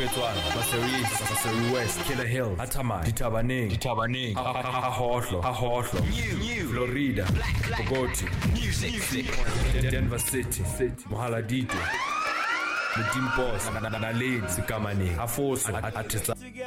Poketswana, Paseri West, Killer Hill, Atamai, Ditabaneng, Ahohlo, New, Florida, Bogoti, Music, Denver City, Mohaladito, Limpopo, Naledi, Sikamani, Afoso, Atisa.